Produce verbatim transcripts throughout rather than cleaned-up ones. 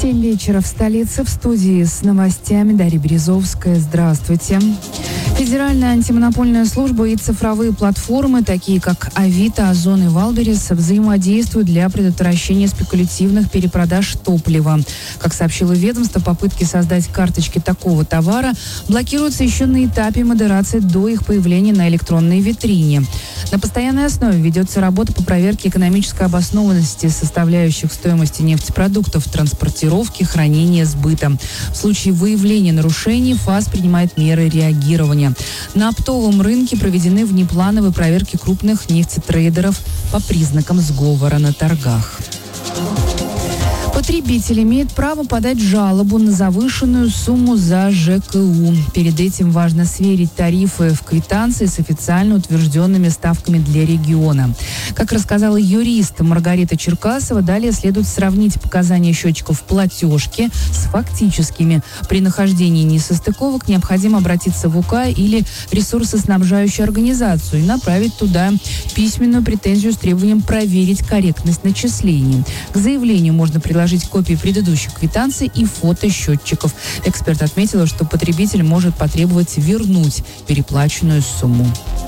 Семь вечера в столице. В студии с новостями Дарья Березовская. Здравствуйте. Федеральная антимонопольная служба и цифровые платформы, такие как Авито, Озон и Валберес, взаимодействуют для предотвращения спекулятивных перепродаж топлива. Как сообщило ведомство, попытки создать карточки такого товара блокируются еще на этапе модерации до их появления на электронной витрине. На постоянной основе ведется работа по проверке экономической обоснованности составляющих стоимости нефтепродуктов, транспортировки, хранения, сбыта. В случае выявления нарушений ФАС принимает меры реагирования. На оптовом рынке проведены внеплановые проверки крупных нефтетрейдеров по признакам сговора на торгах. Потребитель имеет право подать жалобу на завышенную сумму за ЖКУ. Перед этим важно сверить тарифы в квитанции с официально утвержденными ставками для региона. Как рассказала юрист Маргарита Черкасова, далее следует сравнить показания счетчиков платежки с фактическими. При нахождении несостыковок необходимо обратиться в УК или ресурсоснабжающую организацию и направить туда письменную претензию с требованием проверить корректность начислений. К заявлению можно приложить копии предыдущих квитанций и фото счетчиков. Эксперт отметила, что потребитель может потребовать вернуть переплаченную сумму.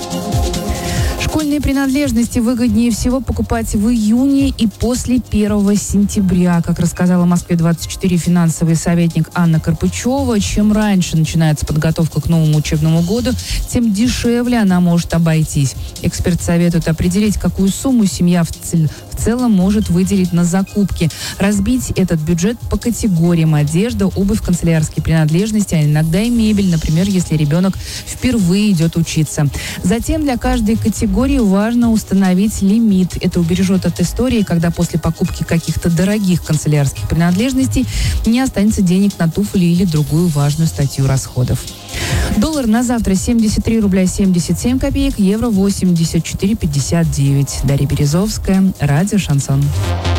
Школьные принадлежности выгоднее всего покупать в июне и после первого сентября. Как рассказала Москве двадцать четыре финансовый советник Анна Карпычева, чем раньше начинается подготовка к новому учебному году, тем дешевле она может обойтись. Эксперт советует определить, какую сумму семья в цель в целом может выделить на закупки. Разбить этот бюджет по категориям: одежда, обувь, канцелярские принадлежности, а иногда и мебель, например, если ребенок впервые идет учиться. Затем для каждой категории важно установить лимит. Это убережет от истории, когда после покупки каких-то дорогих канцелярских принадлежностей не останется денег на туфли или другую важную статью расходов. Доллар на завтра семьдесят три рубля семьдесят семь копеек, евро восемьдесят четыре пятьдесят девять. Дарья Березовская, радио «Шансон».